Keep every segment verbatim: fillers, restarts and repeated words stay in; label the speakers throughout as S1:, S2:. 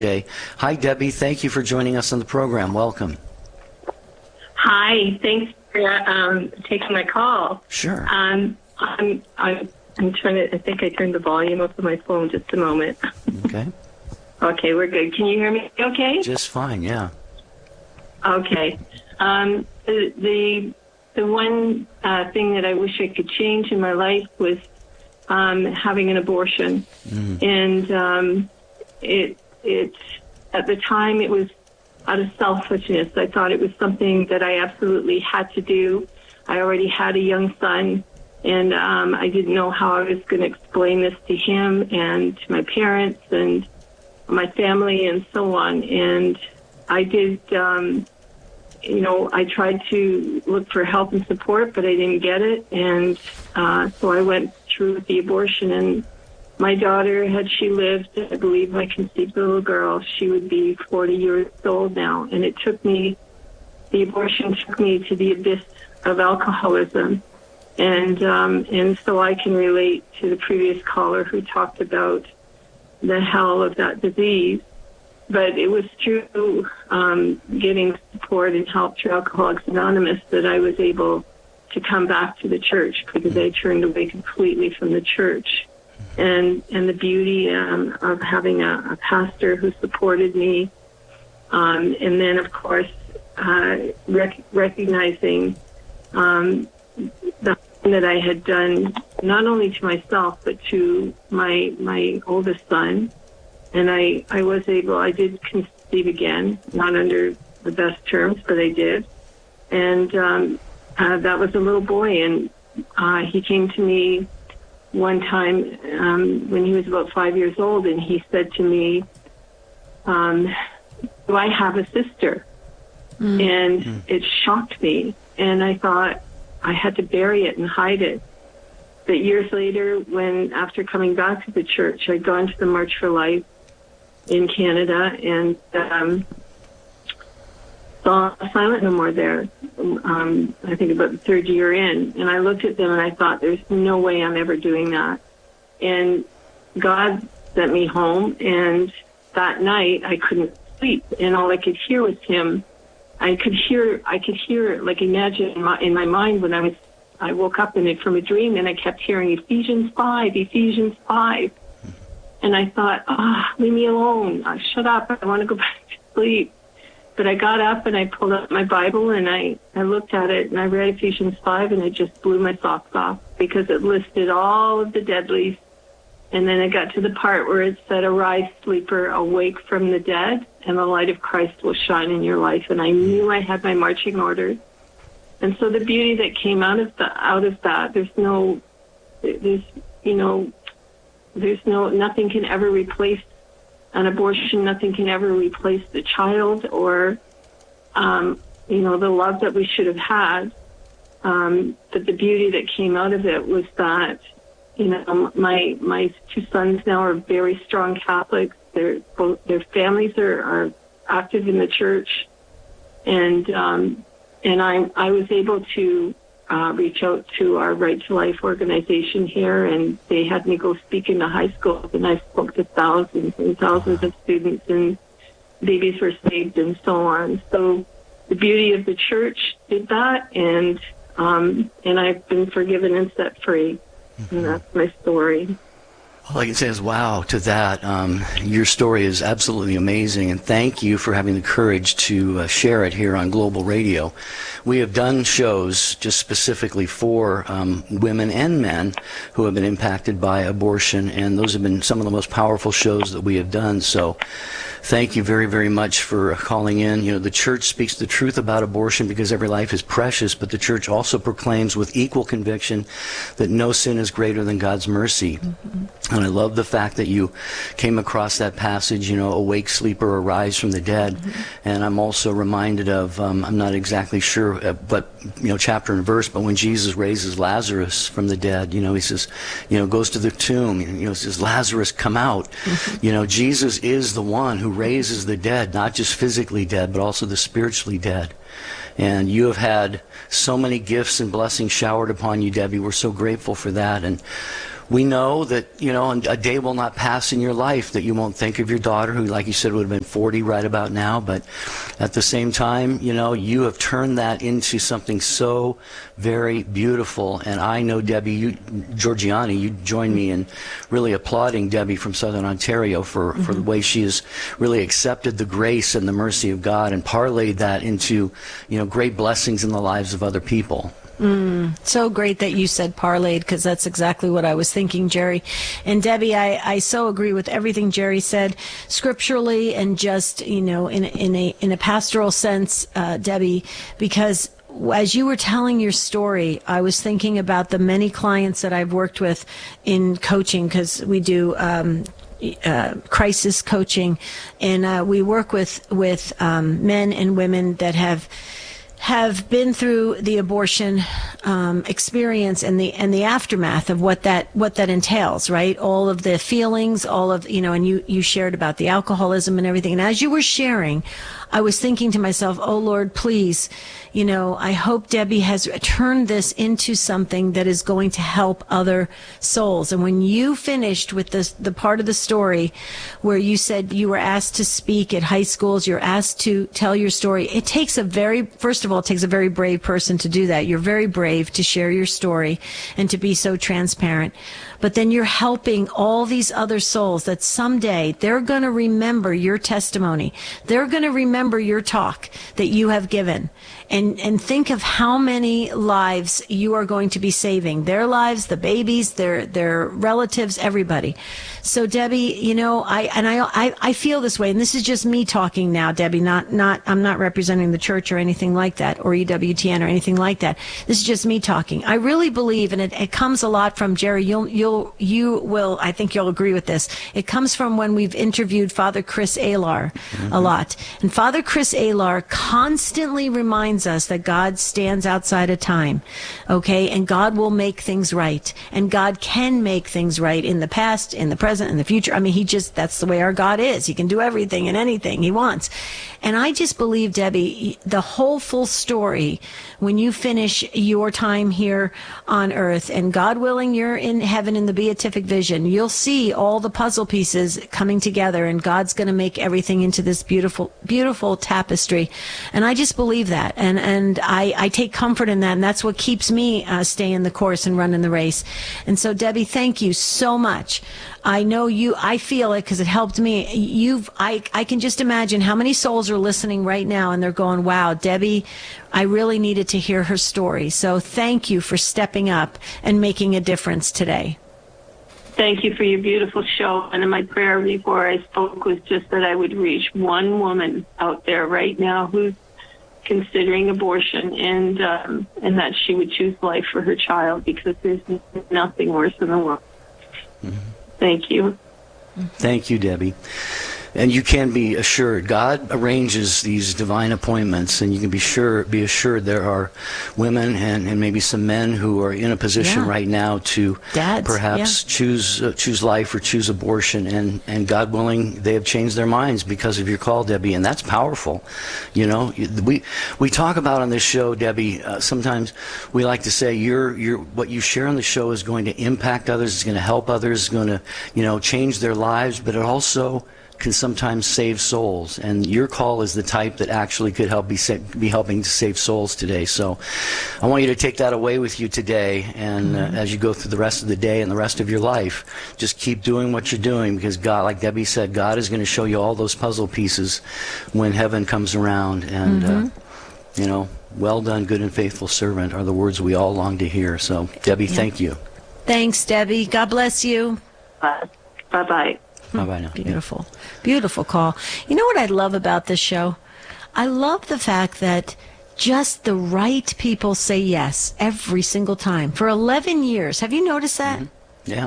S1: Okay. Hi, Debbie. Thank you for joining us on the program. Welcome.
S2: Hi. Thanks for um, taking my call.
S1: Sure.
S2: Um, I'm, I'm, I'm trying to, I think I turned the volume up on my phone just a moment.
S1: Okay.
S2: Okay, we're good. Can you hear me okay?
S1: Just fine, yeah.
S2: Okay. Um, the, the, the one uh, thing that I wish I could change in my life was um, having an abortion. Mm. And um, it, it, at the time, it was out of selfishness. I thought it was something that I absolutely had to do. I already had a young son, and um, I didn't know how I was going to explain this to him and to my parents and my family and so on. And I did, um, you know, I tried to look for help and support, but I didn't get it. And uh, so I went through with the abortion. And my daughter, had she lived, I believe I conceived a little girl, she would be forty years old now. And it took me, the abortion took me to the abyss of alcoholism. And, um, and so I can relate to the previous caller who talked about the hell of that disease. But it was through um, getting support and help through Alcoholics Anonymous that I was able to come back to the church, because I turned away completely from the church. And and the beauty um, of having a, a pastor who supported me. Um, and then, of course, uh, rec- recognizing um, the that I had done not only to myself, but to my my oldest son. And I, I was able, I did conceive again, not under the best terms, but I did. And um, uh, that was a little boy, and uh, he came to me one time um, when he was about five years old, and he said to me, um, do I have a sister? Mm. And mm. it shocked me, and I thought I had to bury it and hide it. But years later, when after coming back to the church, I'd gone to the March for Life in Canada, and um, saw Silent No More there, um, I think about the third year in. And I looked at them and I thought, there's no way I'm ever doing that. And God sent me home, and that night I couldn't sleep, and all I could hear was him. I could hear, I could hear, like imagine in my, in my mind when I was, I woke up in it from a dream, and I kept hearing Ephesians five, Ephesians five. And I thought, ah, oh, leave me alone. Uh, shut up. I want to go back to sleep. But I got up and I pulled up my Bible, and I, I looked at it, and I read Ephesians five, and it just blew my socks off, because it listed all of the deadlies. And then I got to the part where it said, arise, sleeper, awake from the dead, and the light of Christ will shine in your life. And I knew I had my marching orders. And so the beauty that came out of the, out of that, there's no, there's, you know, There's no, nothing can ever replace an abortion. Nothing can ever replace the child or, um, you know, the love that we should have had. Um, but the beauty that came out of it was that, you know, my my two sons now are very strong Catholics. Their both their families are, are active in the church, and um, and I I was able to. Uh, reach out to our Right to Life organization here, and they had me go speak in the high schools, and I spoke to thousands and thousands of students, and babies were saved and so on. So the beauty of the church did that, and um, and I've been forgiven and set free, mm-hmm. and that's my story.
S1: All I can say is wow to that. Um, your story is absolutely amazing, and thank you for having the courage to uh, share it here on Global Radio. We have done shows just specifically for um, women and men who have been impacted by abortion, and those have been some of the most powerful shows that we have done. So thank you very, very much for calling in. You know, the church speaks the truth about abortion because every life is precious, but the church also proclaims with equal conviction that no sin is greater than God's mercy. Mm-hmm. And I love the fact that you came across that passage, you know, awake, sleeper, arise from the dead. Mm-hmm. And I'm also reminded of, um, I'm not exactly sure uh, what, you know, chapter and verse, but when Jesus raises Lazarus from the dead, you know, he says, you know, goes to the tomb, you know, says, Lazarus, come out. Mm-hmm. You know, Jesus is the one who raises the dead, not just physically dead, but also the spiritually dead. And you have had so many gifts and blessings showered upon you, Debbie. We're so grateful for that. And we know that, you know, a day will not pass in your life that you won't think of your daughter, who, like you said, would have been forty right about now. But at the same time, you know, you have turned that into something so very beautiful. And I know, Debbie, you, Georgiani, you joined me in really applauding Debbie from Southern Ontario for, mm-hmm. for the way she has really accepted the grace and the mercy of God and parlayed that into, you know, great blessings in the lives of other people.
S3: Mm, so great that you said parlayed, because that's exactly what I was thinking, Jerry. And Debbie, I, I so agree with everything Jerry said scripturally and just, you know, in, in a in a pastoral sense, uh, Debbie, because as you were telling your story, I was thinking about the many clients that I've worked with in coaching, because we do um, uh, crisis coaching, and uh, we work with, with um, men and women that have have been through the abortion um, experience and the and the aftermath of what that what that entails, right? All of the feelings, all of, you know, and you you shared about the alcoholism and everything. And as you were sharing, I was thinking to myself, oh Lord, please, you know, I hope Debbie has turned this into something that is going to help other souls. And when you finished with this, the part of the story where you said you were asked to speak at high schools, you're asked to tell your story, it takes a very, first of all, it takes a very brave person to do that. You're very brave to share your story and to be so transparent. But then you're helping all these other souls that someday they're going to remember your testimony. They're going to remember your talk that you have given. And and think of how many lives you are going to be saving. Their lives, the babies, their their relatives, everybody. So Debbie, you know, I and I I, I feel this way, and this is just me talking now, Debbie, not not I'm not representing the church or anything like that, or E W T N or anything like that. This is just me talking. I really believe, and it, it comes a lot from Jerry, you'll you'll you will I think you'll agree with this. It comes from when we've interviewed Father Chris Alar mm-hmm. a lot. And Father Chris Alar constantly reminds us that God stands outside of time, okay? And God will make things right. And God can make things right in the past, in the present, in the future. I mean, he just, that's the way our God is. He can do everything and anything he wants. And I just believe, Debbie, the whole full story, when you finish your time here on earth, and God willing, you're in heaven in the beatific vision, you'll see all the puzzle pieces coming together, and God's going to make everything into this beautiful, beautiful tapestry. And I just believe that. And, and I, I take comfort in that. And that's what keeps me uh, staying the course and running the race. And so, Debbie, thank you so much. I know you, I feel it because it helped me. You've, I, I can just imagine how many souls are listening right now and they're going, wow, Debbie, I really needed to hear her story. So thank you for stepping up and making a difference today.
S2: Thank you for your beautiful show. And my prayer before I spoke was just that I would reach one woman out there right now who's considering abortion, and um, and that she would choose life for her child, because there's nothing worse in the world. Mm-hmm. Thank you.
S1: Thank you, Debbie. And you can be assured, God arranges these divine appointments, and you can be sure, be assured there are women and, and maybe some men who are in a position yeah. right now to
S3: Dads,
S1: perhaps
S3: yeah. choose
S1: uh, choose life or choose abortion, and, and God willing, they have changed their minds because of your call, Debbie, and that's powerful. You know, we we talk about on this show, Debbie, uh, sometimes we like to say you're, you're, what you share on the show is going to impact others, it's going to help others, it's going to, you know, change their lives, but it also can sometimes save souls, and your call is the type that actually could help be sa- be helping to save souls today. So I want you to take that away with you today, and mm-hmm. uh, as you go through the rest of the day and the rest of your life, just keep doing what you're doing, because God, like Debbie said, God is going to show you all those puzzle pieces when heaven comes around. And mm-hmm. uh, you know, well done, good and faithful servant, are the words we all long to hear. So Debbie, yeah. thank you.
S3: Thanks, Debbie. God bless you.
S2: Bye. Bye-bye.
S1: Bye-bye now.
S3: Beautiful. Beautiful call. You know what I love about this show? I love the fact that just the right people say yes every single time. For eleven years. Have you noticed that?
S1: Mm-hmm. Yeah.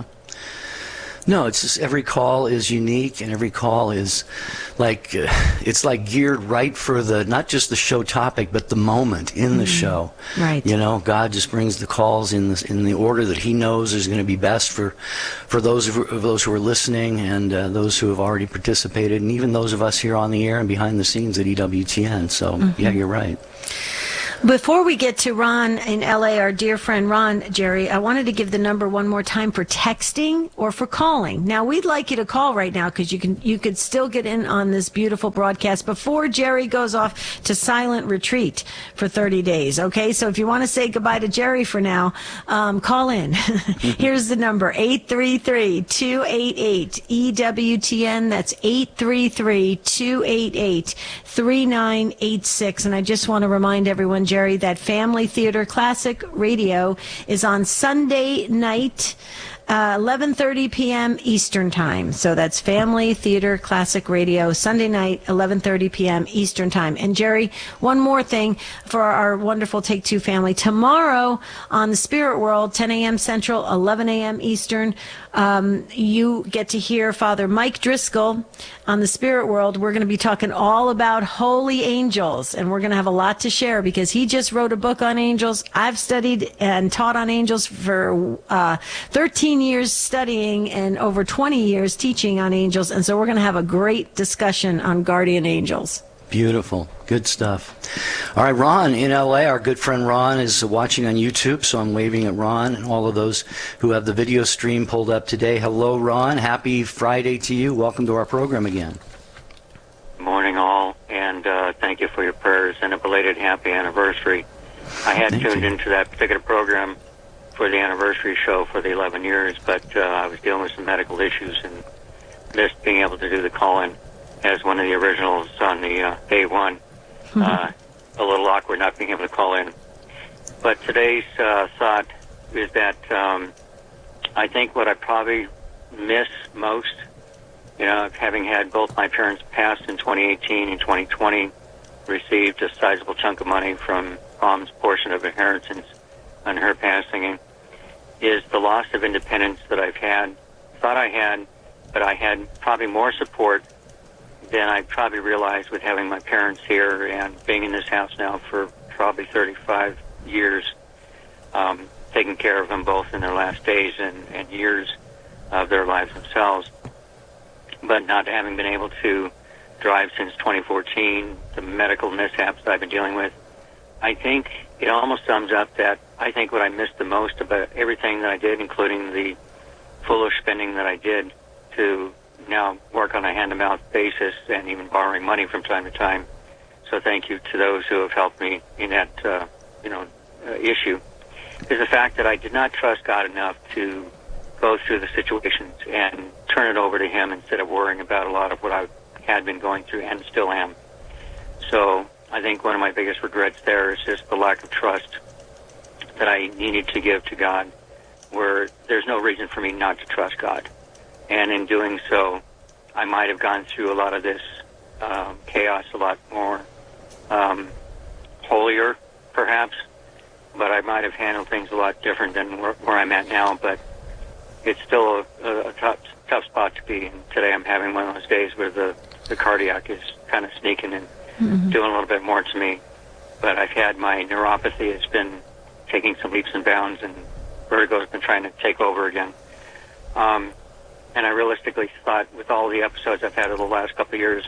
S1: No, it's just every call is unique, and every call is like, uh, it's like geared right for the, not just the show topic, but the moment in the mm-hmm. show.
S3: Right.
S1: You know, God just brings the calls in the, in the order that he knows is going to be best for, for those of, of those who are listening, and uh, those who have already participated, and even those of us here on the air and behind the scenes at E W T N. So, mm-hmm. yeah, you're right.
S3: Before we get to Ron in L A, our dear friend Ron, Jerry, I wanted to give the number one more time for texting or for calling. Now, we'd like you to call right now because you can you could still get in on this beautiful broadcast before Jerry goes off to silent retreat for thirty days. Okay, so if you want to say goodbye to Jerry for now, um, call in. Here's the number, eight three three, two eight eight, E W T N. That's eight three three, two eight eight, three nine eight six. And I just want to remind everyone, Jerry, that Family Theater Classic Radio is on Sunday night, uh, eleven thirty p.m. Eastern Time. So that's Family Theater Classic Radio, Sunday night, eleven thirty p.m. Eastern Time. And Jerry, one more thing for our wonderful Take Two family. Tomorrow on the Spirit World, ten a.m. Central, eleven a.m. Eastern, um, you get to hear Father Mike Driscoll on the Spirit World. We're going to be talking all about holy angels, and we're going to have a lot to share because he just wrote a book on angels. I've studied and taught on angels for uh, thirteen years studying and over twenty years teaching on angels, and so we're going to have a great discussion on guardian angels.
S1: Beautiful. Good stuff. All right, Ron in L A, our good friend Ron is watching on YouTube, so I'm waving at Ron and all of those who have the video stream pulled up today. Hello, Ron. Happy Friday to you. Welcome to our program again.
S4: Good morning, all, and uh, thank you for your prayers and a belated happy anniversary. I had thank tuned you. into that particular program for the anniversary show for the eleven years, but uh, I was dealing with some medical issues and missed being able to do the call-in as one of the originals on the uh, day one. Mm-hmm. Uh, a little awkward not being able to call in. But today's uh, thought is that um, I think what I probably miss most, you know, having had both my parents pass in twenty eighteen and twenty twenty, received a sizable chunk of money from Mom's portion of inheritance on her passing, is the loss of independence that I've had, thought I had, but I had probably more support than I probably realized with having my parents here and being in this house now for probably thirty-five years, um, taking care of them both in their last days and, and years of their lives themselves, but not having been able to drive since twenty fourteen, the medical mishaps that I've been dealing with. I think it almost sums up that I think what I missed the most about everything that I did, including the foolish spending that I did to now work on a hand-to-mouth basis and even borrowing money from time to time. So thank you to those who have helped me in that, uh, you know, uh, issue. Is the fact that I did not trust God enough to go through the situations and turn it over to Him instead of worrying about a lot of what I had been going through and still am. So I think one of my biggest regrets there is just the lack of trust that I needed to give to God, where there's no reason for me not to trust God. And in doing so, I might have gone through a lot of this um, chaos a lot more um, holier, perhaps, but I might have handled things a lot different than where, where I'm at now. But it's still a, a, a tough, tough spot to be in. Today I'm having one of those days where the, the cardiac is kind of sneaking and mm-hmm. doing a little bit more to me. But I've had my neuropathy has been taking some leaps and bounds, and vertigo has been trying to take over again. Um, And I realistically thought with all the episodes I've had over the last couple of years,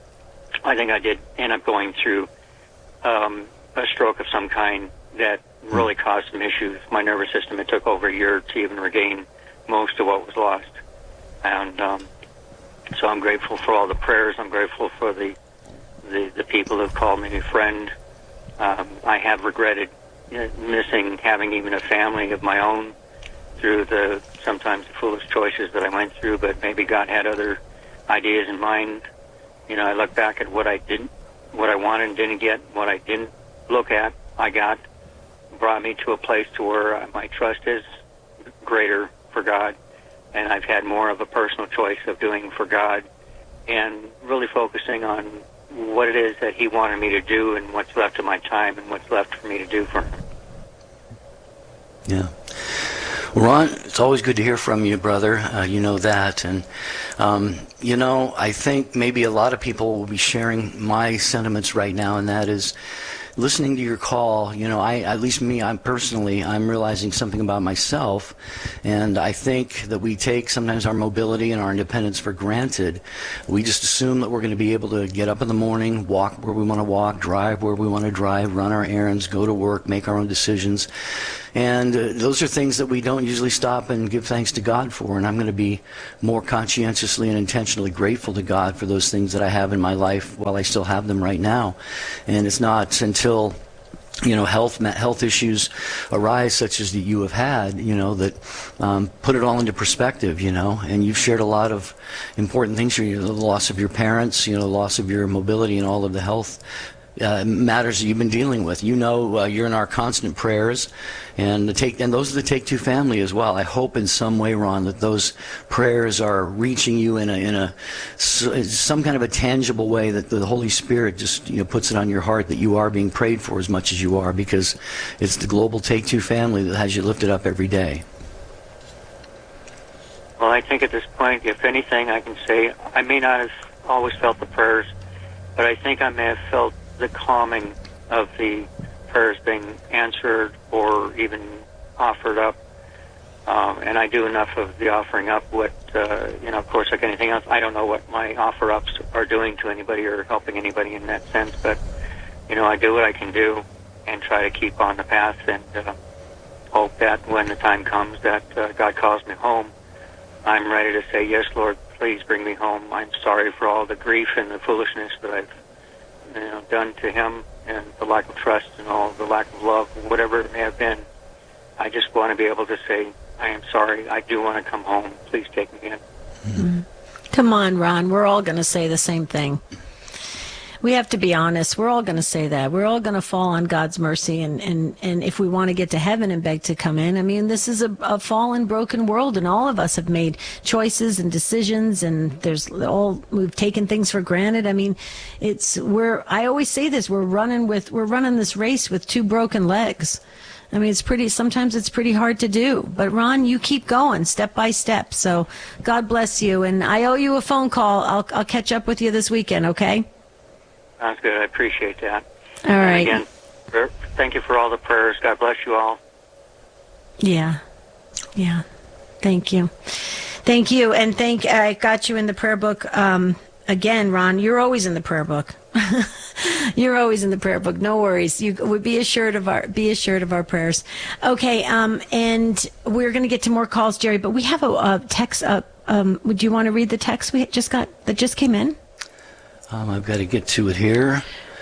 S4: I think I did end up going through um, a stroke of some kind that really caused some issues. My nervous system, it took over a year to even regain most of what was lost. And um, so I'm grateful for all the prayers. I'm grateful for the, the, the people who have called me a friend. Um, I have regretted you know, missing having even a family of my own through the sometimes the foolish choices that I went through, but maybe God had other ideas in mind. You know, I look back at what I didn't, what I wanted and didn't get, what I didn't look at, I got, brought me to a place to where my trust is greater for God, and I've had more of a personal choice of doing for God and really focusing on what it is that He wanted me to do and what's left of my time and what's left for me to do for Him.
S1: Yeah. Ron, it's always good to hear from you, brother. Uh, you know that. And, um, you know, I think maybe a lot of people will be sharing my sentiments right now, and that is listening to your call, you know, I, at least me, I'm personally, I'm realizing something about myself, and I think that we take sometimes our mobility and our independence for granted. We just assume that we're going to be able to get up in the morning, walk where we want to walk, drive where we want to drive, run our errands, go to work, make our own decisions. And uh, those are things that we don't usually stop and give thanks to God for. And I'm going to be more conscientiously and intentionally grateful to God for those things that I have in my life while I still have them right now. And it's not until, you know, health health issues arise, such as that you have had, you know, that um, put it all into perspective, you know. And you've shared a lot of important things for you, the loss of your parents, you know, the loss of your mobility and all of the health Uh, matters that you've been dealing with. You know, uh, you're in our constant prayers, and the take and those are the Take Two family as well. I hope in some way, Ron, that those prayers are reaching you in a in a some kind of a tangible way, that the Holy Spirit just, you know, puts it on your heart that you are being prayed for as much as you are, because it's the global Take Two family that has you lifted up every day.
S4: Well, I think at this point, if anything, I can say I may not have always felt the prayers, but I think I may have felt the calming of the prayers being answered or even offered up. Um, and I do enough of the offering up. What, uh, you know, of course, like anything else, I don't know what my offer-ups are doing to anybody or helping anybody in that sense. But, you know, I do what I can do and try to keep on the path, and uh, hope that when the time comes that uh, God calls me home, I'm ready to say, yes, Lord, please bring me home. I'm sorry for all the grief and the foolishness that I've You know, done to him, and the lack of trust and all the lack of love, whatever it may have been. I just want to be able to say, I am sorry, I do want to come home. Please take me in.
S3: Mm-hmm. Come on, Ron. We're all going to say the same thing. We have to be honest. We're all going to say that. We're all going to fall on God's mercy. And, and, and if we want to get to heaven and beg to come in, I mean, this is a, a fallen, broken world, and all of us have made choices and decisions, and there's all, we've taken things for granted. I mean, it's, we're, I always say this, we're running with, we're running this race with two broken legs. I mean, it's pretty, sometimes it's pretty hard to do. But Ron, you keep going step by step. So God bless you. And I owe you a phone call. I'll, I'll catch up with you this weekend. Okay?
S4: Sounds good. I appreciate that.
S3: All right.
S4: And again, thank you for all the prayers. God bless you all.
S3: Yeah. Yeah. Thank you. Thank you. And thank, I got you in the prayer book. Um, again, Ron, you're always in the prayer book. You're always in the prayer book. No worries. You would be assured of our, be assured of our prayers. Okay. Um, and we're going to get to more calls, Jerry, but we have a, a text up. Um, would you want to read the text we just got, that just came in?
S1: Um, I've got to get to it here.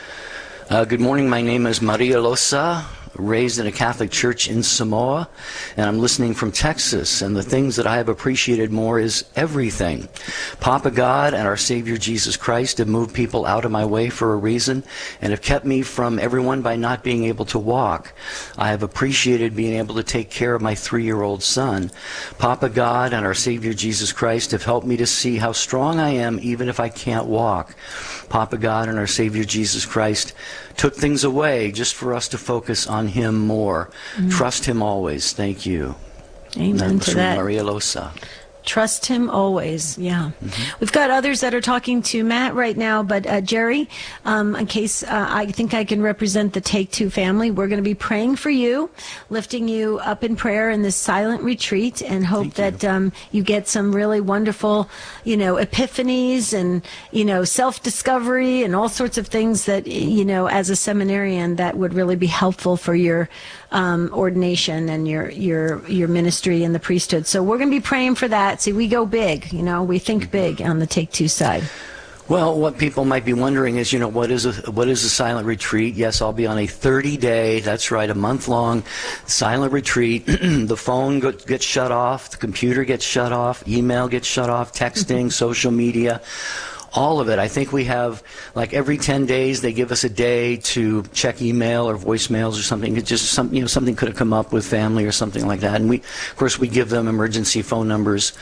S1: Uh, good morning. My name is Maria Losa, raised in a Catholic church in Samoa, and I'm listening from Texas. And the things that I have appreciated more is everything. Papa God and our Savior Jesus Christ have moved people out of my way for a reason and have kept me from everyone by not being able to walk. I have appreciated being able to take care of my three-year-old son. Papa God and our Savior Jesus Christ have helped me to see how strong I am even if I can't walk. Papa God and our Savior Jesus Christ took things away just for us to focus on Him more. Mm-hmm. Trust Him always. Thank you.
S3: Amen to that.
S1: Maria Losa.
S3: Trust Him always. Yeah. Mm-hmm. We've got others that are talking to Matt right now, but uh, Jerry, um, in case uh, I think I can represent the Take Two family, we're going to be praying for you, lifting you up in prayer in this silent retreat, and hope Thank that you. Um, you get some really wonderful, you know, epiphanies and, you know, self-discovery and all sorts of things that, you know, as a seminarian, that would really be helpful for your um, ordination and your, your, your ministry in the priesthood. So we're going to be praying for that. See, we go big, you know, we think big on the Take Two side.
S1: Well, what people might be wondering is, you know, what is a what is a silent retreat? Yes, I'll be on a thirty-day, that's right, a month-long silent retreat. The phone gets shut off, the computer gets shut off, email gets shut off, texting, social media. All of it. I think we have, like, every ten days they give us a day to check email or voicemails or something. It just some, you know, something could have come up with family or something like that. And we, of course, we give them emergency phone numbers.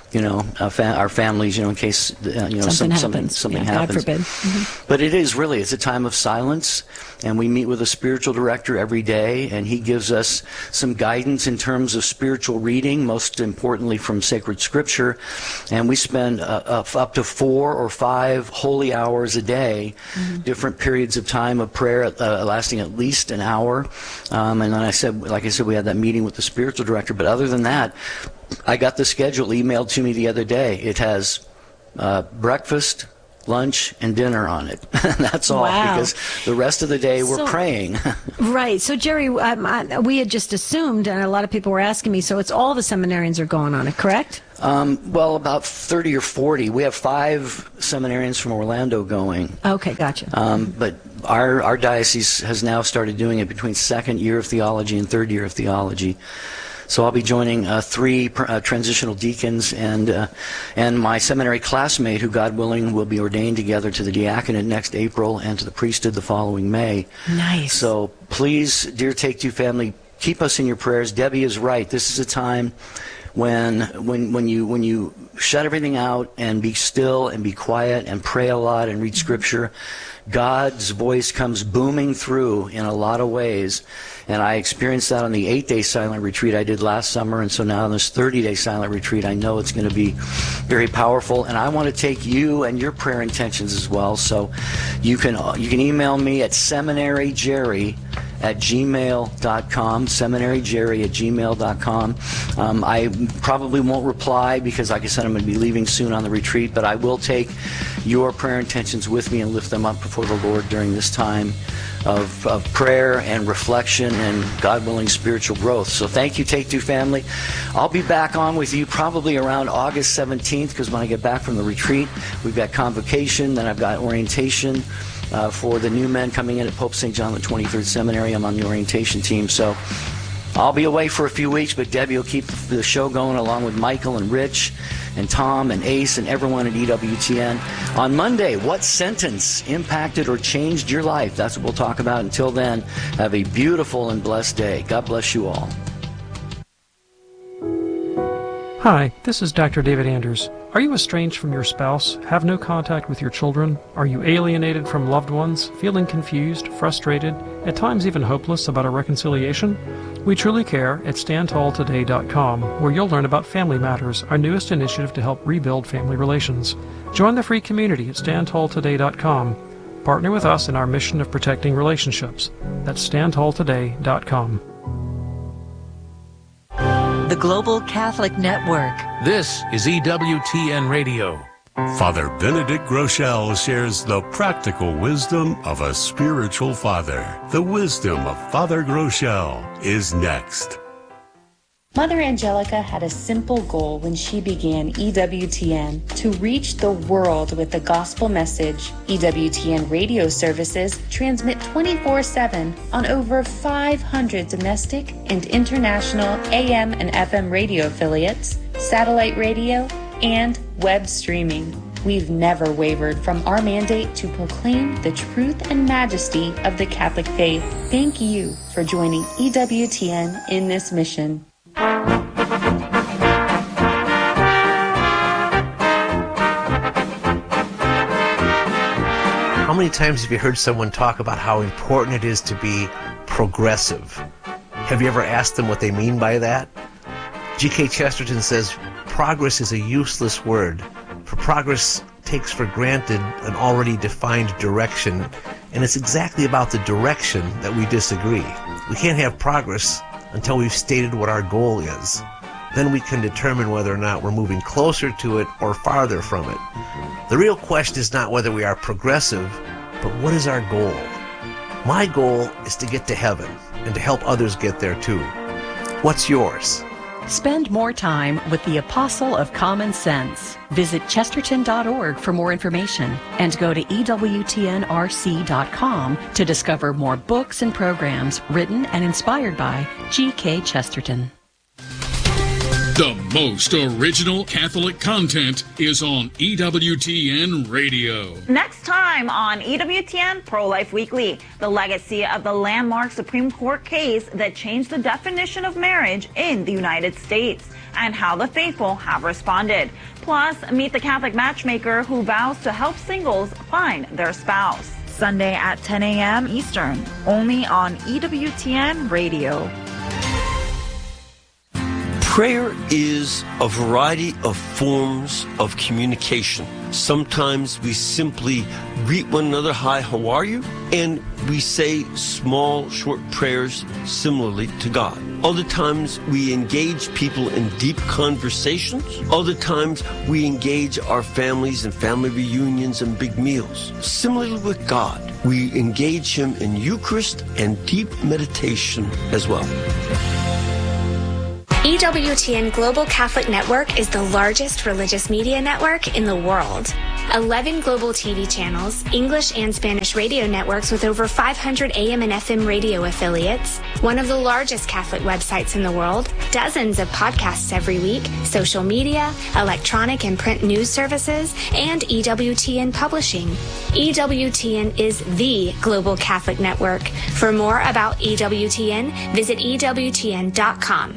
S1: you know, uh, fa- our families, you know, in case, uh, you know,
S3: something
S1: some,
S3: happens.
S1: something, something
S3: yeah,
S1: happens.
S3: God forbid. Mm-hmm.
S1: But it is really, it's a time of silence, and we meet with a spiritual director every day, and he gives us some guidance in terms of spiritual reading, most importantly from sacred scripture, and we spend uh, up to four or five holy hours a day, mm-hmm. different periods of time of prayer uh, lasting at least an hour, um, and then I said, like I said, we had that meeting with the spiritual director, but other than that, I got the schedule emailed to me the other day. It has uh, breakfast, lunch, and dinner on it. That's all,
S3: wow.
S1: because the rest of the day we're
S3: so,
S1: praying.
S3: Right. So, Jerry, um, I, we had just assumed, and a lot of people were asking me, so it's all the seminarians are going on it, correct?
S1: Um, well, about thirty or forty. We have five seminarians from Orlando going.
S3: Okay, gotcha.
S1: Um, but our, our diocese has now started doing it between second year of theology and third year of theology. So I'll be joining uh, three uh, transitional deacons and uh, and my seminary classmate, who, God willing, will be ordained together to the diaconate next April and to the priesthood the following May.
S3: Nice.
S1: So please, dear Take Two family, keep us in your prayers. Debbie is right. This is a time when when when you when you shut everything out and be still and be quiet and pray a lot and read scripture, God's voice comes booming through in a lot of ways. And I experienced that on the eight-day silent retreat I did last summer, and so now on this thirty-day silent retreat, I know it's going to be very powerful. And I want to take you and your prayer intentions as well. So you can you can email me at seminaryjerry at gmail dot com, seminaryjerry at gmail dot com. Um, I probably won't reply because, like I said, I'm going to be leaving soon on the retreat, but I will take your prayer intentions with me and lift them up before the Lord during this time of, of prayer and reflection and, God willing, spiritual growth. So thank you, Take Two family. I'll be back on with you probably around August seventeenth, because when I get back from the retreat, we've got convocation, then I've got orientation Uh, for the new men coming in at Pope Saint John the twenty-third Seminary. I'm on the orientation team, so I'll be away for a few weeks, but Debbie will keep the show going along with Michael and Rich and Tom and Ace and everyone at E W T N. On Monday, what sentence impacted or changed your life? That's what we'll talk about. Until then, have a beautiful and blessed day. God bless you all.
S5: Hi, this is Doctor David Anders. Are you estranged from your spouse? Have no contact with your children? Are you alienated from loved ones? Feeling confused, frustrated, at times even hopeless about a reconciliation? We truly care at stand tall today dot com, where you'll learn about Family Matters, our newest initiative to help rebuild family relations. Join the free community at stand tall today dot com. Partner with us in our mission of protecting relationships. That's stand tall today dot com.
S6: The Global Catholic Network.
S7: This is E W T N Radio.
S8: Father Benedict Groeschel shares the practical wisdom of a spiritual father. The wisdom of Father Groeschel is next.
S9: Mother Angelica had a simple goal when she began E W T N: to reach the world with the gospel message. E W T N radio services transmit twenty-four seven on over five hundred domestic and international A M and F M radio affiliates, satellite radio, and web streaming. We've never wavered from our mandate to proclaim the truth and majesty of the Catholic faith. Thank you for joining E W T N in this mission.
S10: How many times have you heard someone talk about how important it is to be progressive? Have you ever asked them what they mean by that? G K Chesterton says, progress is a useless word, for progress takes for granted an already defined direction, and it's exactly about the direction that we disagree. We can't have progress until we've stated what our goal is. Then we can determine whether or not we're moving closer to it or farther from it. The real question is not whether we are progressive, but what is our goal? My goal is to get to heaven and to help others get there too. What's yours?
S6: Spend more time with the Apostle of Common Sense. Visit chesterton dot org for more information and go to E W T N R C dot com to discover more books and programs written and inspired by G K Chesterton.
S11: The most original Catholic content is on E W T N Radio.
S12: Next time on E W T N Pro-Life Weekly, the legacy of the landmark Supreme Court case that changed the definition of marriage in the United States and how the faithful have responded. Plus, meet the Catholic matchmaker who vows to help singles find their spouse. Sunday at ten a.m. Eastern, only on E W T N Radio.
S13: Prayer is a variety of forms of communication. Sometimes we simply greet one another, hi, how are you? And we say small, short prayers similarly to God. Other times we engage people in deep conversations. Other times we engage our families in family reunions and big meals. Similarly with God, we engage Him in Eucharist and deep meditation as well.
S14: E W T N Global Catholic Network is the largest religious media network in the world. eleven global T V channels, English and Spanish radio networks with over five hundred A M and F M radio affiliates, one of the largest Catholic websites in the world, dozens of podcasts every week, social media, electronic and print news services, and E W T N Publishing. E W T N is the Global Catholic Network. For more about E W T N, visit E W T N dot com.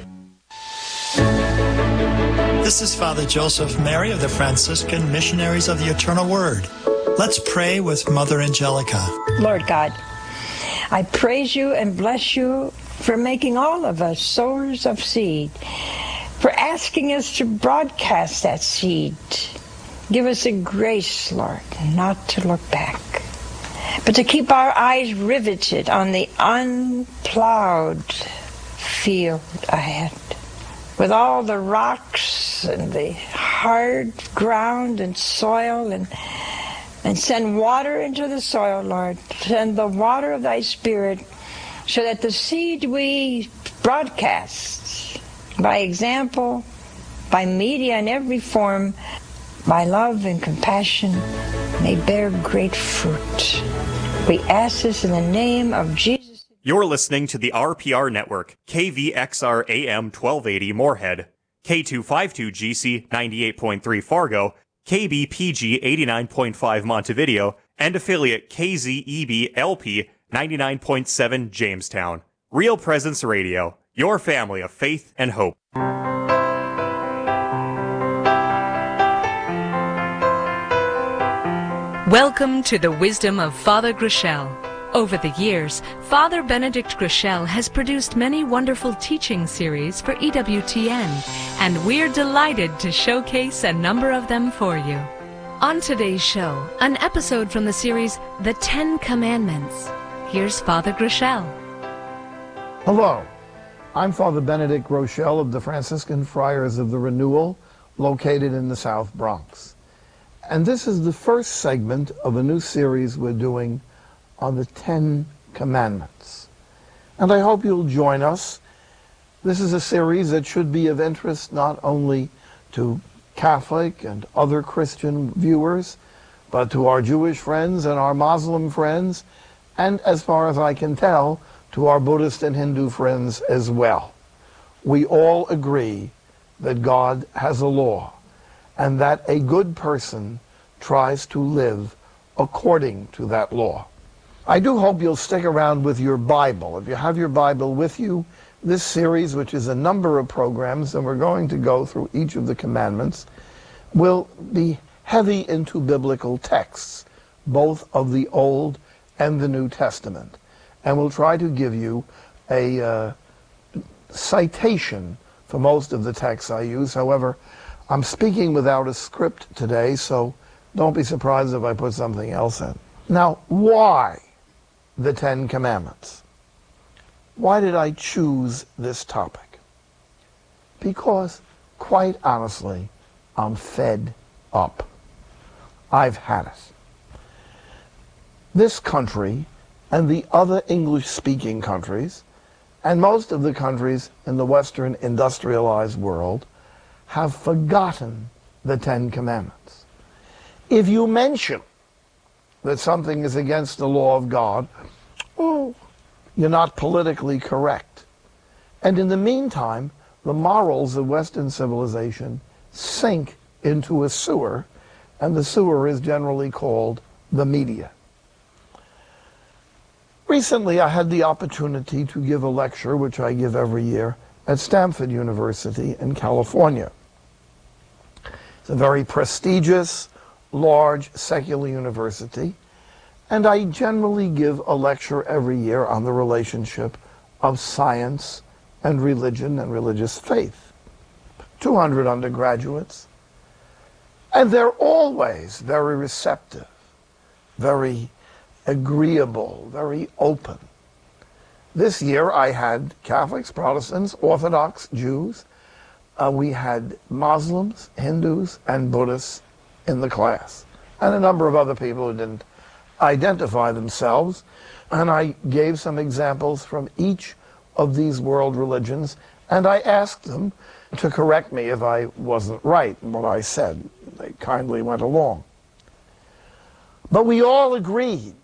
S15: This is Father Joseph Mary of the Franciscan Missionaries of the Eternal Word. Let's pray with Mother Angelica.
S16: Lord God, I praise you and bless you for making all of us sowers of seed, for asking us to broadcast that seed. Give us a grace, Lord, not to look back, but to keep our eyes riveted on the unplowed field ahead, with all the rocks and the hard ground and soil, and and send water into the soil, Lord. Send the water of thy Spirit so that the seed we broadcast by example, by media in every form, by love and compassion, may bear great fruit. We ask this in the name of Jesus.
S17: You're listening to the R P R Network, K V X R A M twelve eighty Moorhead, K two fifty-two G C ninety-eight point three Fargo, K B P G eighty-nine point five Montevideo, and affiliate K Z E B L P ninety-nine point seven Jamestown. Real Presence Radio, your family of faith and hope.
S18: Welcome to the wisdom of Father Groeschel. Over the years, Father Benedict Groeschel has produced many wonderful teaching series for E W T N, and we're delighted to showcase a number of them for you. On today's show, an episode from the series The Ten Commandments. Here's Father Groeschel.
S19: Hello, I'm Father Benedict Groeschel of the Franciscan Friars of the Renewal, located in the South Bronx. And this is the first segment of a new series we're doing on the Ten Commandments. And I hope you'll join us. This is a series that should be of interest not only to Catholic and other Christian viewers, but to our Jewish friends and our Muslim friends, and as far as I can tell, to our Buddhist and Hindu friends as well. We all agree that God has a law, and that a good person tries to live according to that law. I do hope you'll stick around with your Bible. If you have your Bible with you, this series, which is a number of programs, and we're going to go through each of the commandments, will be heavy into biblical texts, both of the Old and the New Testament. And we'll try to give you a uh, citation for most of the texts I use. However, I'm speaking without a script today, so don't be surprised if I put something else in. Now, why the Ten Commandments? Why did I choose this topic? Because, quite honestly, I'm fed up. I've had it. This country and the other English-speaking countries, and most of the countries in the Western industrialized world, have forgotten the Ten Commandments. If you mention that something is against the law of God, oh, you're not politically correct. And in the meantime, the morals of Western civilization sink into a sewer, and the sewer is generally called the media. Recently, I had the opportunity to give a lecture, which I give every year, at Stanford University in California. It's a very prestigious, large, secular university, and I generally give a lecture every year on the relationship of science and religion and religious faith. two hundred undergraduates, and they're always very receptive, very agreeable, very open. This year I had Catholics, Protestants, Orthodox, Jews. Uh, we had Muslims, Hindus, and Buddhists in the class, and a number of other people who didn't identify themselves. And I gave some examples from each of these world religions, and I asked them to correct me if I wasn't right in what I said. They kindly went along. But we all agreed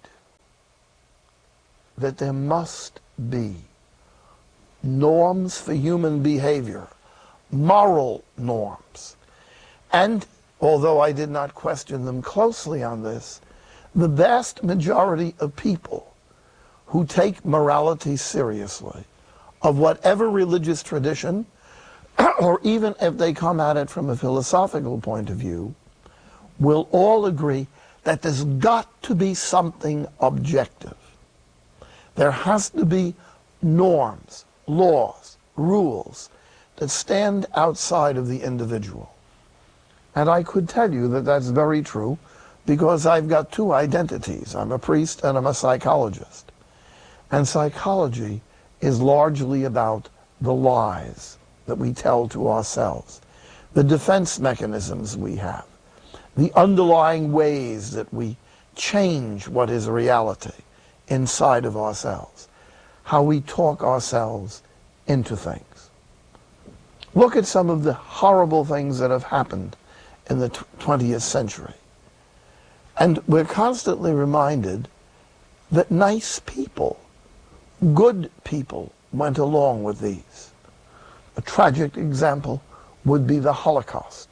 S19: that there must be norms for human behavior, moral norms. And although I did not question them closely on this, the vast majority of people who take morality seriously, of whatever religious tradition, or even if they come at it from a philosophical point of view, will all agree that there's got to be something objective. There has to be norms, laws, rules that stand outside of the individual. And I could tell you that that's very true because I've got two identities. I'm a priest and I'm a psychologist. And psychology is largely about the lies that we tell to ourselves, the defense mechanisms we have, the underlying ways that we change what is reality inside of ourselves, how we talk ourselves into things. Look at some of the horrible things that have happened in the twentieth century. And we're constantly reminded that nice people, good people, went along with these. A tragic example would be the Holocaust.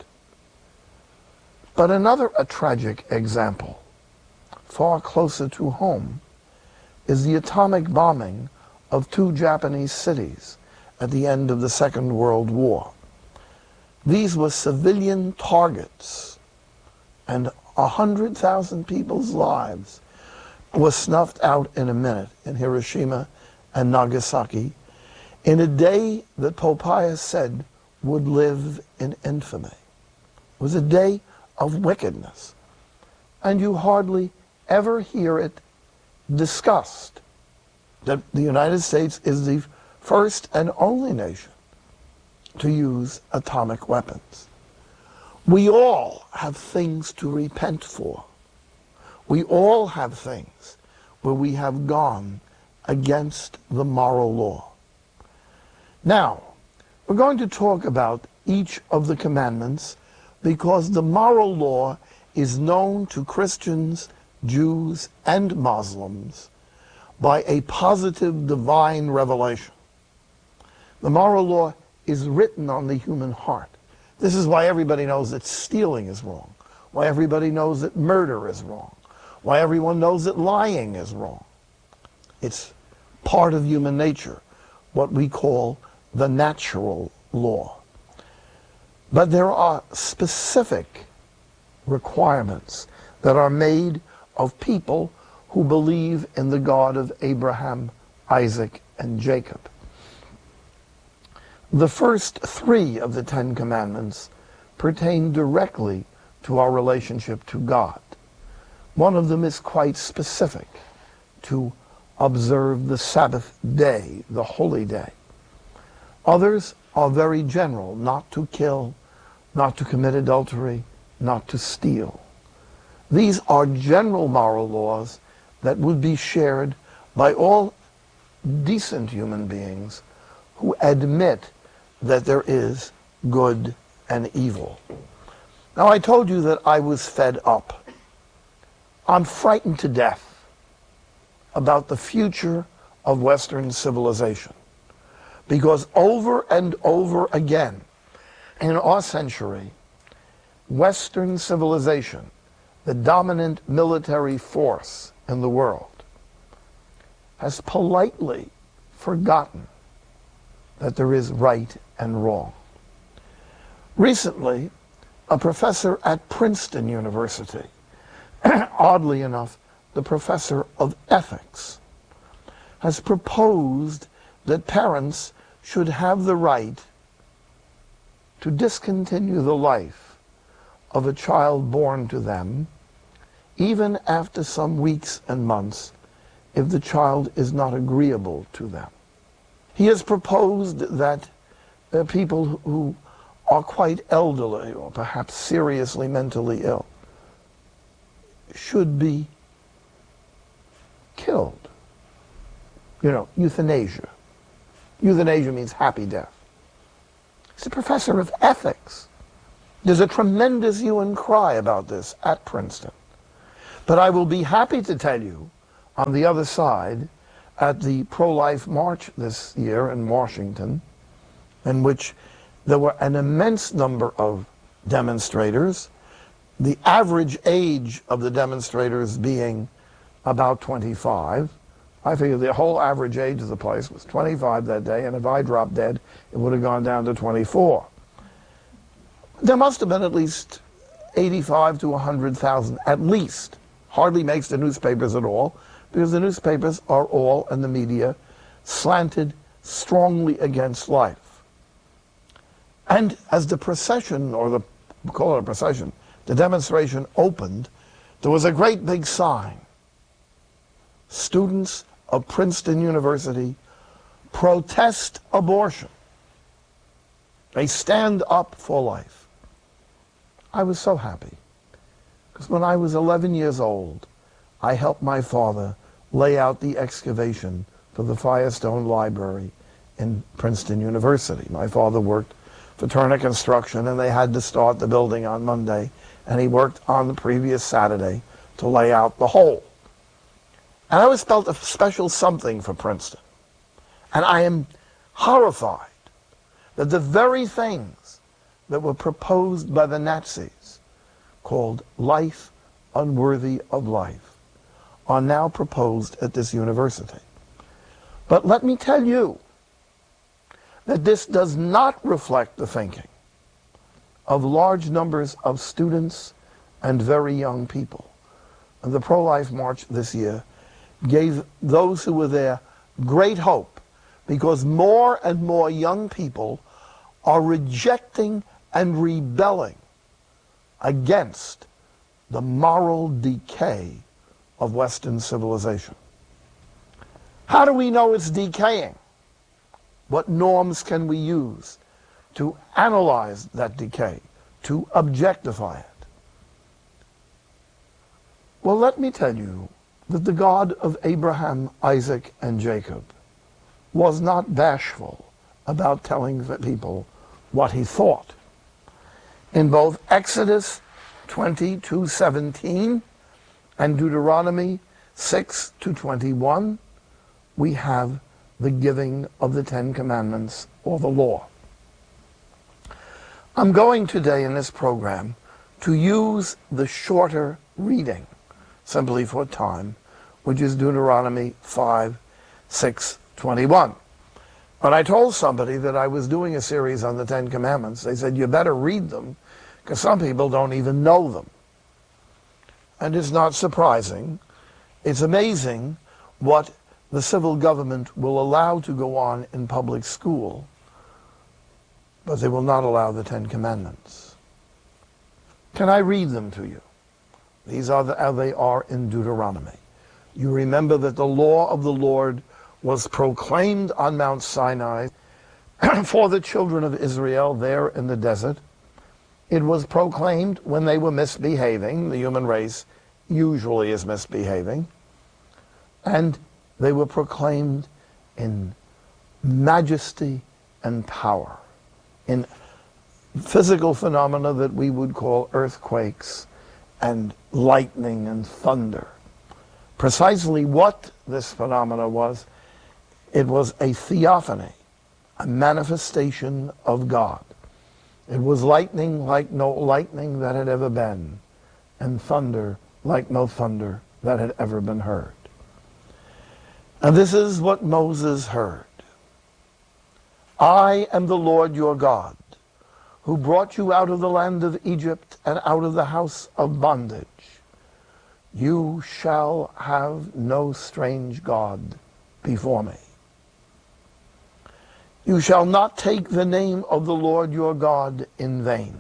S19: But another a tragic example, far closer to home, is the atomic bombing of two Japanese cities at the end of the Second World War. These were civilian targets, and a hundred thousand people's lives were snuffed out in a minute in Hiroshima and Nagasaki, in a day that Pope Pius said would live in infamy. It was a day of wickedness, and you hardly ever hear it discussed that the United States is the first and only nation to use atomic weapons. We all have things to repent for. We all have things where we have gone against the moral law. Now, we're going to talk about each of the commandments because the moral law is known to Christians, Jews, and Muslims by a positive divine revelation. The moral law is written on the human heart. This is why everybody knows that stealing is wrong, why everybody knows that murder is wrong, why everyone knows that lying is wrong. It's part of human nature, what we call the natural law. But there are specific requirements that are made of people who believe in the God of Abraham, Isaac, and Jacob. The first three of the Ten Commandments pertain directly to our relationship to God. One of them is quite specific, to observe the Sabbath day, the holy day. Others are very general, not to kill, not to commit adultery, not to steal. These are general moral laws that would be shared by all decent human beings who admit that there is good and evil. Now, I told you that I was fed up. I'm frightened to death about the future of Western civilization Because over and over again in our century, Western civilization, the dominant military force in the world, has politely forgotten that there is right and wrong. Recently, a professor at Princeton University, oddly enough, the professor of ethics, has proposed that parents should have the right to discontinue the life of a child born to them, even after some weeks and months, if the child is not agreeable to them. He has proposed that uh, people who are quite elderly or perhaps seriously mentally ill should be killed. You know, euthanasia. Euthanasia means happy death. He's a professor of ethics. There's a tremendous hue and cry about this at Princeton. But I will be happy to tell you, on the other side, at the pro-life march this year in Washington, in which there were an immense number of demonstrators, the average age of the demonstrators being about twenty-five. I figure the whole average age of the place was twenty-five that day, and if I dropped dead, it would have gone down to twenty-four. There must have been at least eighty-five to one hundred thousand, at least. Hardly makes the newspapers at all, because the newspapers are all, and the media, slanted strongly against life. And as the procession, or the, we'll call it a procession, the demonstration opened, there was a great big sign. Students of Princeton University protest abortion. They stand up for life. I was so happy, because when I was eleven years old, I helped my father lay out the excavation for the Firestone Library in Princeton University. My father worked for Turner Construction, and they had to start the building on Monday, and he worked on the previous Saturday to lay out the whole. And I always felt a special something for Princeton. And I am horrified that the very things that were proposed by the Nazis, called life unworthy of life, are now proposed at this university. But let me tell you that this does not reflect the thinking of large numbers of students and very young people. And the pro-life march this year gave those who were there great hope, because more and more young people are rejecting and rebelling against the moral decay of Western civilization. How do we know it's decaying? What norms can we use to analyze that decay, to objectify it? Well, let me tell you that the God of Abraham, Isaac, and Jacob was not bashful about telling the people what he thought. In both Exodus twenty-two seventeen and Deuteronomy six to twenty-one, we have the giving of the Ten Commandments, or the law. I'm going today in this program to use the shorter reading, simply for time, which is Deuteronomy five, six, twenty-one. When I told somebody that I was doing a series on the Ten Commandments, they said, you better read them, because some people don't even know them. And it's not surprising. It's amazing what the civil government will allow to go on in public school, but they will not allow the Ten Commandments. Can I read them to you? These are the, how they are in Deuteronomy. You remember that the law of the Lord was proclaimed on Mount Sinai for the children of Israel there in the desert. It was proclaimed when they were misbehaving. The human race usually is misbehaving. And they were proclaimed in majesty and power, in physical phenomena that we would call earthquakes and lightning and thunder. Precisely what this phenomena was, it was a theophany, a manifestation of God. It was lightning like no lightning that had ever been, and thunder like no thunder that had ever been heard. And this is what Moses heard. I am the Lord your God, who brought you out of the land of Egypt and out of the house of bondage. You shall have no strange God before me. You shall not take the name of the Lord your God in vain.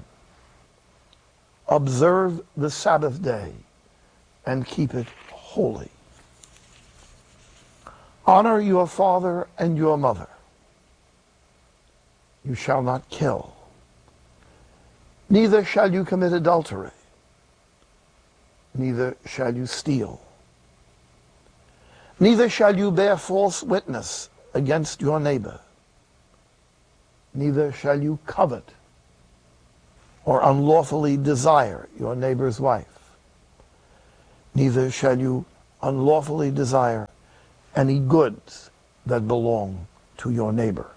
S19: Observe the Sabbath day and keep it holy. Honor your father and your mother. You shall not kill. Neither shall you commit adultery. Neither shall you steal. Neither shall you bear false witness against your neighbor. Neither shall you covet or unlawfully desire your neighbor's wife. Neither shall you unlawfully desire any goods that belong to your neighbor.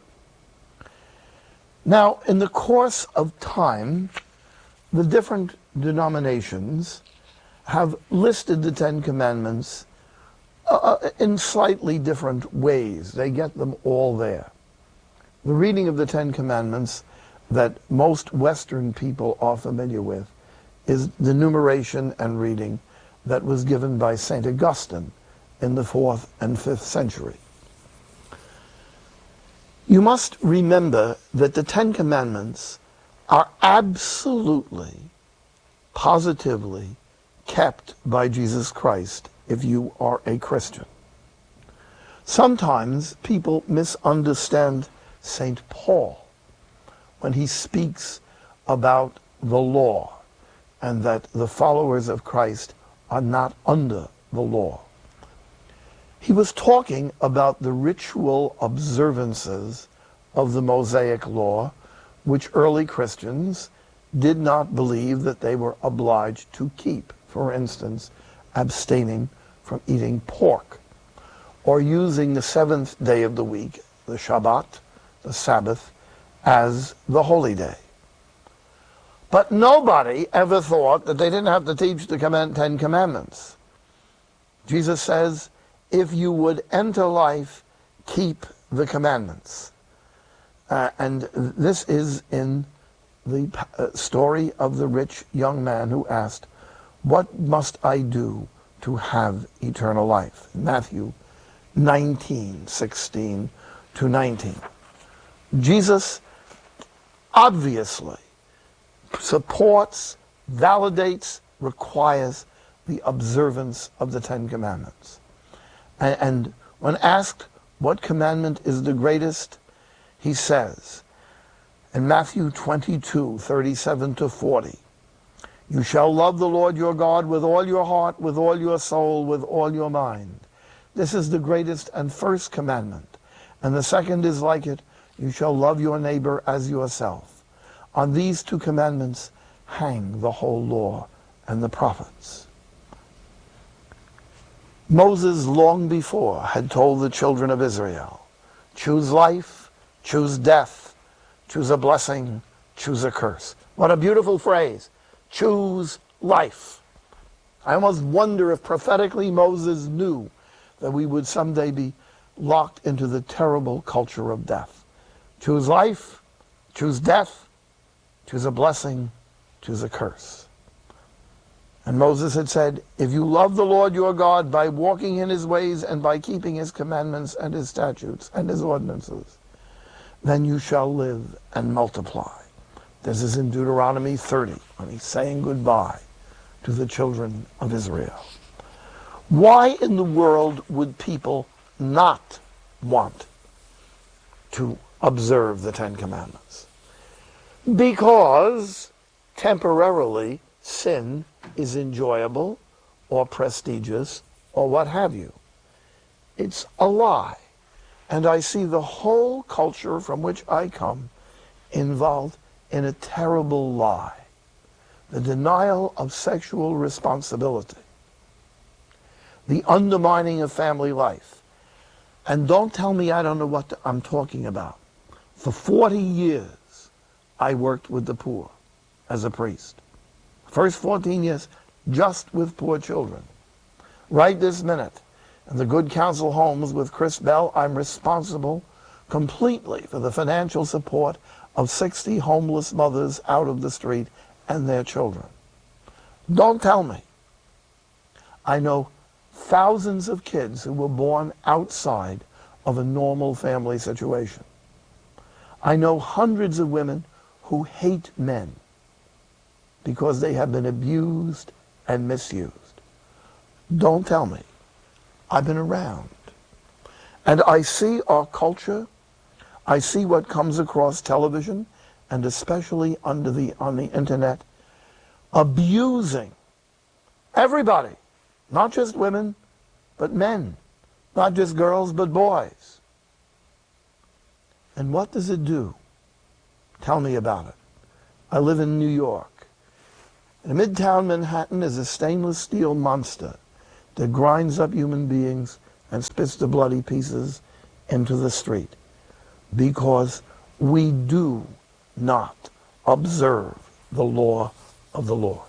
S19: Now, in the course of time, the different denominations have listed the Ten Commandments uh, in slightly different ways. They get them all there. The reading of the Ten Commandments that most Western people are familiar with is the numeration and reading that was given by Saint Augustine in the fourth and fifth century. You must remember that the Ten Commandments are absolutely, positively kept by Jesus Christ if you are a Christian. Sometimes people misunderstand Saint Paul when he speaks about the law and that the followers of Christ are not under the law. He was talking about the ritual observances of the Mosaic law, which early Christians did not believe that they were obliged to keep. For instance, abstaining from eating pork, or using the seventh day of the week, the Shabbat, the Sabbath, as the holy day. But nobody ever thought that they didn't have to teach the Ten Commandments. Jesus says, if you would enter life, keep the commandments. Uh, and this is in the uh, story of the rich young man who asked, what must I do to have eternal life? Matthew nineteen, sixteen to nineteen. Jesus obviously supports, validates, requires the observance of the Ten Commandments. And, and when asked what commandment is the greatest, he says in Matthew twenty-two, thirty-seven to forty, you shall love the Lord your God with all your heart, with all your soul, with all your mind. This is the greatest and first commandment. And the second is like it, you shall love your neighbor as yourself. On these two commandments hang the whole law and the prophets. Moses long before had told the children of Israel, choose life, choose death, choose a blessing, choose a curse. What a beautiful phrase. Choose life. I almost wonder if prophetically Moses knew that we would someday be locked into the terrible culture of death. Choose life, choose death, choose a blessing, choose a curse. And Moses had said, if you love the Lord your God by walking in his ways and by keeping his commandments and his statutes and his ordinances, then you shall live and multiply. This is in Deuteronomy thirty, when he's saying goodbye to the children of Israel. Why in the world would people not want to observe the Ten Commandments? Because temporarily sin is enjoyable or prestigious or what have you. It's a lie. And I see the whole culture from which I come involved in a terrible lie. The denial of sexual responsibility. The undermining of family life. And don't tell me I don't know what I'm talking about. For forty years, I worked with the poor as a priest. First fourteen years, just with poor children. Right this minute, in the Good Counsel Homes with Chris Bell, I'm responsible completely for the financial support of sixty homeless mothers out of the street and their children. Don't tell me. I know thousands of kids who were born outside of a normal family situation. I know hundreds of women who hate men because they have been abused and misused. Don't tell me. I've been around. And I see our culture, I see what comes across television, and especially under the, on the internet, abusing everybody, not just women, but men, not just girls, but boys. And what does it do? Tell me about it. I live in New York. In Midtown Manhattan is a stainless steel monster that grinds up human beings and spits the bloody pieces into the street because we do not observe the law of the Lord.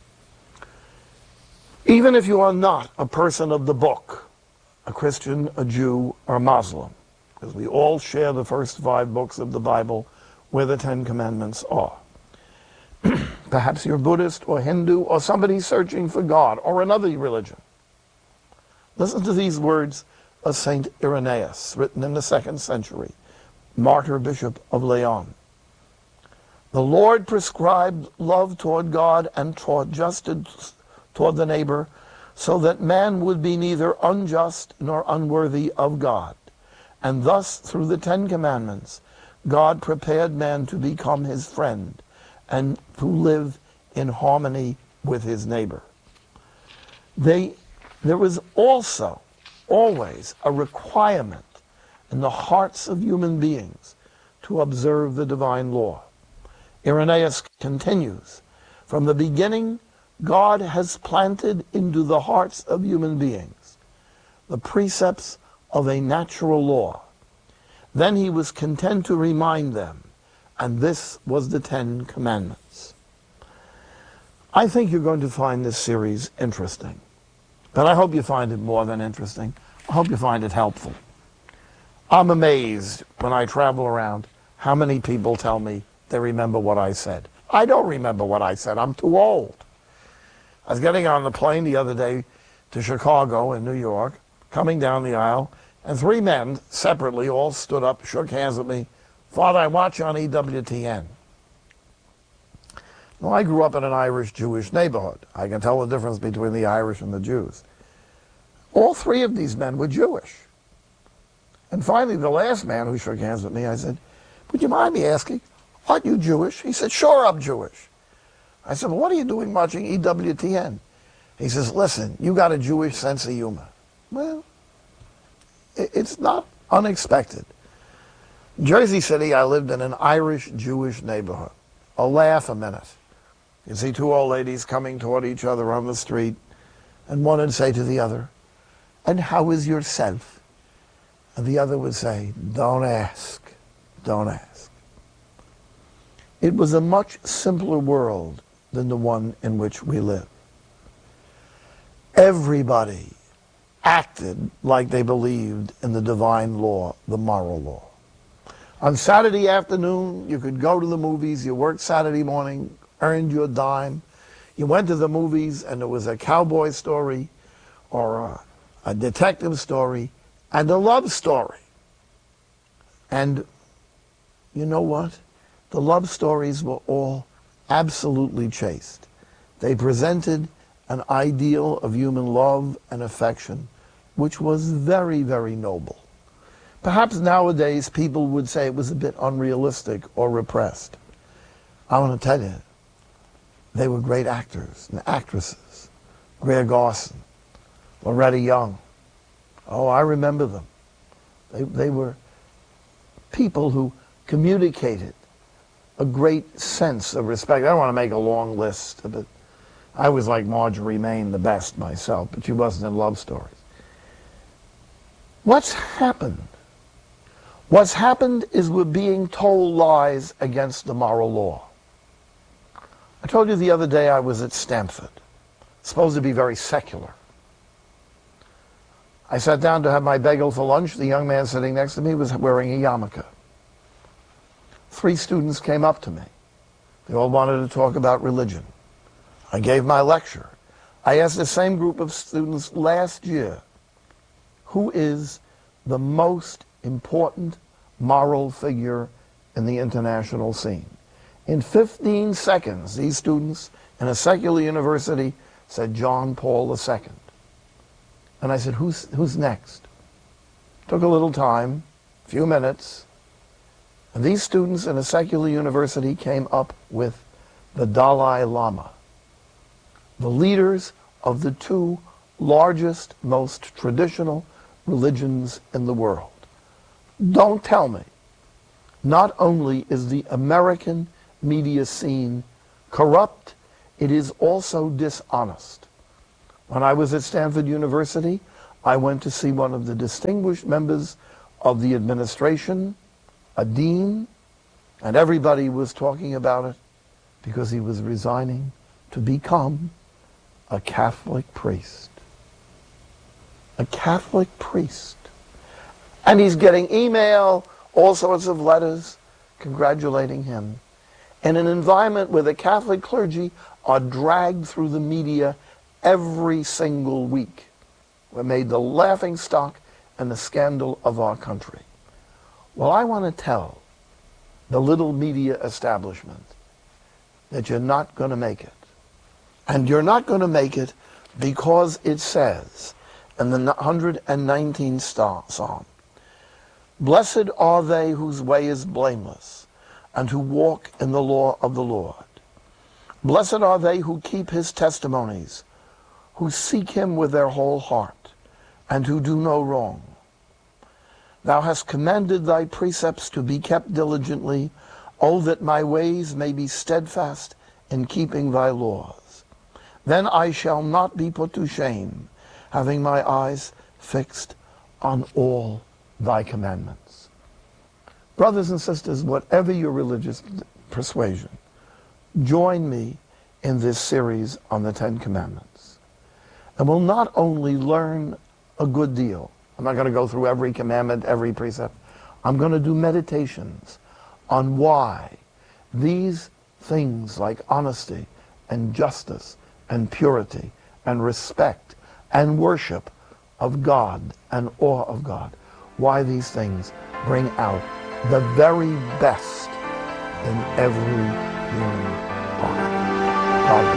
S19: Even if you are not a person of the book, a Christian, a Jew, or Muslim, because we all share the first five books of the Bible where the Ten Commandments are. Perhaps you're Buddhist or Hindu or somebody searching for God or another religion. Listen to these words of Saint Irenaeus, written in the second century, martyr bishop of Leon. The Lord prescribed love toward God and toward justice toward the neighbor, so that man would be neither unjust nor unworthy of God. And thus, through the Ten Commandments, God prepared man to become his friend and to live in harmony with his neighbor. They, there is also always a requirement in the hearts of human beings to observe the divine law. Irenaeus continues, from the beginning, God has planted into the hearts of human beings the precepts of a natural law. Then he was content to remind them, and this was the Ten Commandments. I think you're going to find this series interesting, but I hope you find it more than interesting. I hope you find it helpful. I'm amazed when I travel around how many people tell me they remember what I said. I don't remember what I said. I'm too old. I was getting on the plane the other day to Chicago in New York, coming down the aisle, and three men separately all stood up, shook hands with me. Father, I watch you on E W T N. Well, I grew up in an Irish-Jewish neighborhood. I can tell the difference between the Irish and the Jews. All three of these men were Jewish. And finally, the last man who shook hands with me, I said, would you mind me asking, aren't you Jewish? He said, sure, I'm Jewish. I said, well, what are you doing watching E W T N? He says, listen, you got a Jewish sense of humor. Well, it's not unexpected. In Jersey City, I lived in an Irish-Jewish neighborhood. I'll laugh a minute. You see two old ladies coming toward each other on the street, and one would say to the other, and how is yourself? And the other would say, don't ask, don't ask. It was a much simpler world than the one in which we live. Everybody acted like they believed in the divine law, the moral law. On Saturday afternoon, you could go to the movies, you worked Saturday morning, earned your dime, you went to the movies and there was a cowboy story or a, a detective story and a love story. And you know what? The love stories were all absolutely chaste. They presented an ideal of human love and affection, which was very, very noble. Perhaps nowadays people would say it was a bit unrealistic or repressed. I want to tell you, they were great actors and actresses. Greer Garson, Loretta Young. Oh, I remember them. They, they were people who communicated a great sense of respect. I don't want to make a long list, but I was like Marjorie Main the best myself, but she wasn't in love stories. What's happened? What's happened is we're being told lies against the moral law. I told you the other day I was at Stanford, supposed to be very secular. I sat down to have my bagel for lunch. The young man sitting next to me was wearing a yarmulke. Three students came up to me. They all wanted to talk about religion. I gave my lecture. I asked the same group of students last year, who is the most important moral figure in the international scene? In fifteen seconds, these students in a secular university said John Paul the Second. And I said, who's, who's next? Took a little time, a few minutes, and these students in a secular university came up with the Dalai Lama, the leaders of the two largest, most traditional religions in the world. Don't tell me, not only is the American media scene corrupt, it is also dishonest. When I was at Stanford University, I went to see one of the distinguished members of the administration, a dean, and everybody was talking about it because he was resigning to become a Catholic priest. A Catholic priest. And he's getting email, all sorts of letters congratulating him, in an environment where the Catholic clergy are dragged through the media every single week. We're made the laughingstock and the scandal of our country. Well, I want to tell the little media establishment that you're not going to make it. And you're not going to make it because it says in the one hundred nineteenth Psalm, "Blessed are they whose way is blameless, and who walk in the law of the Lord. Blessed are they who keep his testimonies, who seek him with their whole heart, and who do no wrong. Thou hast commanded thy precepts to be kept diligently. O that my ways may be steadfast in keeping thy laws. Then I shall not be put to shame, having my eyes fixed on all thy commandments." Brothers and sisters, whatever your religious persuasion, join me in this series on the Ten Commandments. And we'll not only learn a good deal. I'm not going to go through every commandment, every precept. I'm going to do meditations on why these things like honesty and justice and purity and respect and worship of God and awe of God, why these things bring out the very best in every human heart. God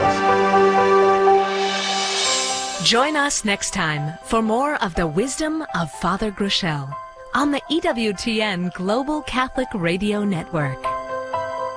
S19: bless you.
S18: Join us next time for more of the wisdom of Father Groeschel on the E W T N Global Catholic Radio Network.